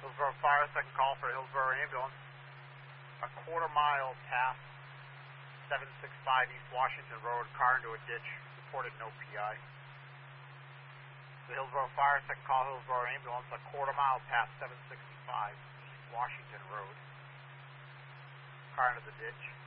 Hillsborough Fire, second call for Hillsborough Ambulance. A quarter mile past 765 East Washington Road, car into a ditch, reported no PI. The Hillsborough Fire, second call Hillsborough Ambulance, a quarter mile past 765 East Washington Road, car into the ditch.